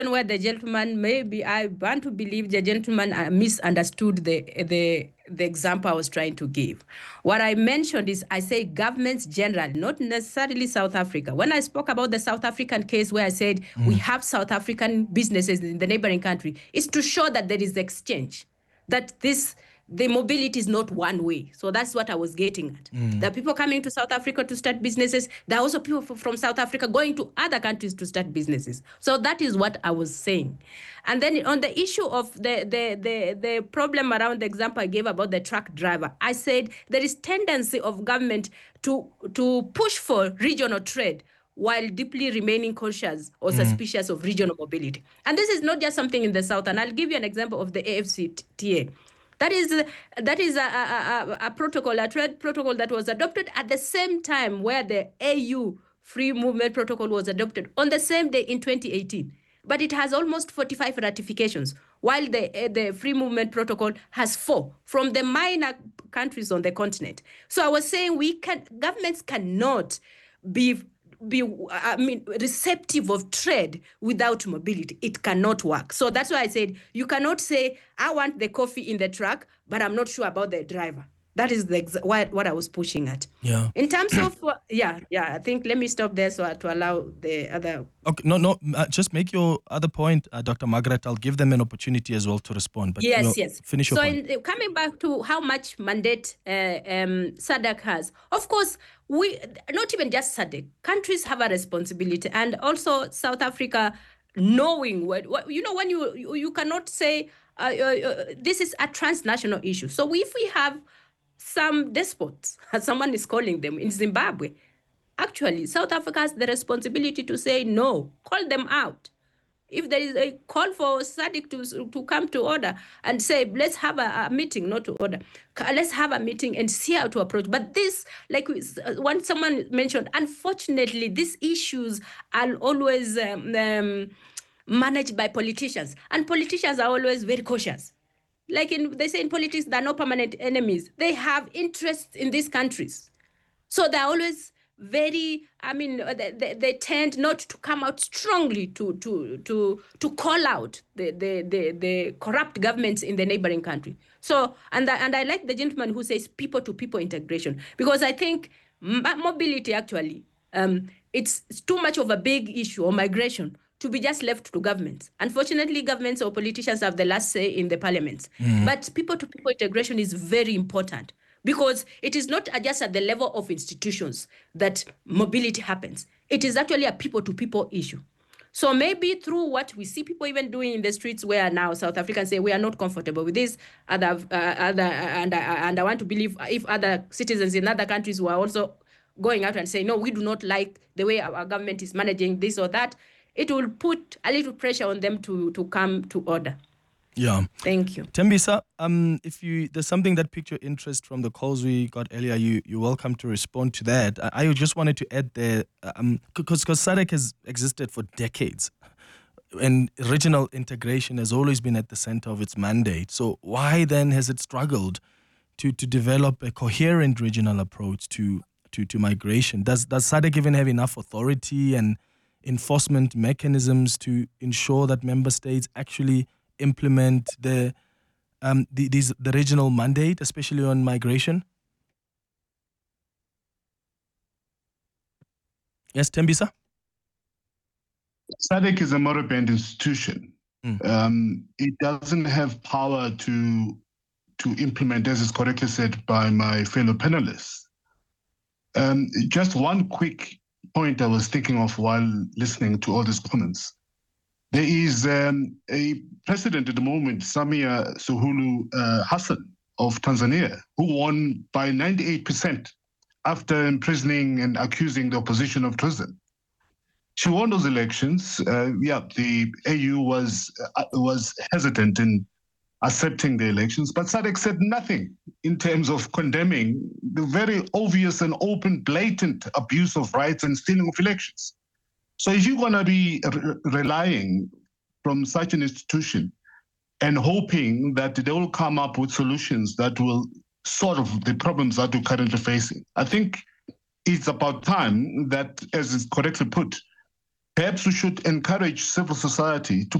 where the gentleman, maybe I want to believe the gentleman misunderstood the example I was trying to give. What I mentioned is I say governments generally, not necessarily South Africa. When I spoke about the South African case where I said we have South African businesses in the neighboring country, it's to show that there is exchange, that the mobility is not one way. So that's what I was getting at. There are people coming to South Africa to start businesses. There are also people from South Africa going to other countries to start businesses. So that is what I was saying. And then on the issue of the problem around the example I gave about the truck driver, I said there is tendency of government to push for regional trade while deeply remaining cautious or suspicious of regional mobility. And this is not just something in the South. And I'll give you an example of the AfCFTA. That is a protocol, a trade protocol that was adopted at the same time where the AU Free Movement Protocol was adopted on the same day in 2018. But it has almost 45 ratifications, while the Free Movement Protocol has 4 from the minor countries on the continent. So I was saying governments cannot be receptive of trade without mobility. It cannot work. So that's why I said you cannot say I want the coffee in the truck, but I'm not sure about the driver. That is what I was pushing at. Yeah. In terms of I think let me stop there so to allow the other. Okay, no. Just make your other point, Dr. Margaret. I'll give them an opportunity as well to respond. But yes. Finish your point. So coming back to how much mandate SADC has, of course, we not even just SADC countries have a responsibility, and also South Africa, knowing when you cannot say this is a transnational issue. So if we have some despots, as someone is calling them in Zimbabwe, actually South Africa has the responsibility to say no, call them out. If there is a call for SADC to come to order and say, let's have a meeting, not to order, let's have a meeting and see how to approach. But this, like when someone mentioned, unfortunately, these issues are always managed by politicians. And politicians are always very cautious. Like they say in politics, there are no permanent enemies. They have interests in these countries. So they're always very, they tend not to come out strongly to call out the corrupt governments in the neighboring country. So, and I like the gentleman who says people-to-people integration, because I think mobility actually, it's too much of a big issue, or migration, to be just left to governments. Unfortunately, governments or politicians have the last say in the parliaments. But people-to-people integration is very important, because it is not just at the level of institutions that mobility happens. It is actually a people-to-people issue. So maybe through what we see people even doing in the streets, where now South Africans say we are not comfortable with this, and I want to believe if other citizens in other countries were also going out and saying, no, we do not like the way our government is managing this or that, it will put a little pressure on them to come to order. Yeah. Thank you. Thembisa, if there's something that piqued your interest from the calls we got earlier, you're welcome to respond to that. I just wanted to add there, because SADC has existed for decades, and regional integration has always been at the center of its mandate. So why then has it struggled to develop a coherent regional approach to migration? Does SADC even have enough authority and enforcement mechanisms to ensure that member states actually implement the regional mandate, especially on migration? Yes, Thembisa? SADC is a moribund institution. It doesn't have power to implement, as is correctly said by my fellow panelists. Just one quick point I was thinking of while listening to all these comments. There is a president at the moment, Samia Suluhu Hassan of Tanzania, who won by 98% after imprisoning and accusing the opposition of treason. She won those elections. The AU was hesitant in accepting the elections, but SADC said nothing in terms of condemning the very obvious and open, blatant abuse of rights and stealing of elections. So if you're going to be relying from such an institution and hoping that they will come up with solutions that will solve the problems that we're currently facing, I think it's about time that, as is correctly put, Perhaps we should encourage civil society to